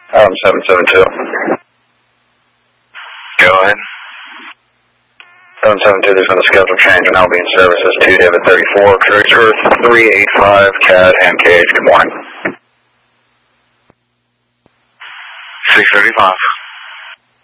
772. Go ahead. 772, there's been a schedule change and I'll be in services 2 David 34, Cruiser 385, CAD and KH. Good morning. 635.